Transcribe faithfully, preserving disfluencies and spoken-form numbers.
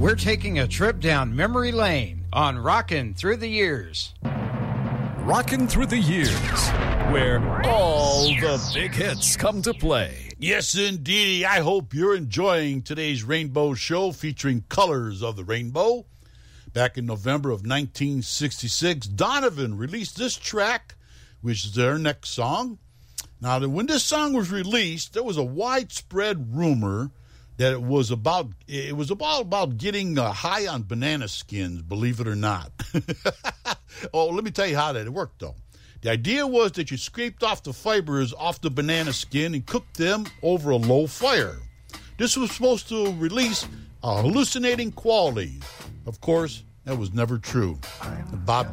We're taking a trip down memory lane on Rockin' Through the Years. Rockin' Through the Years, where all the big hits come to play. Yes, indeedy. I hope you're enjoying today's Rainbow Show featuring Colors of the Rainbow. Back in November of nineteen sixty-six, Donovan released this track, which is their next song. Now, when this song was released, there was a widespread rumor that it was about it was about about getting uh, high on banana skins, believe it or not. Oh, let me tell you how that worked, though. The idea was that you scraped off the fibers off the banana skin and cooked them over a low fire. This was supposed to release a hallucinating quality. Of course, that was never true. Bob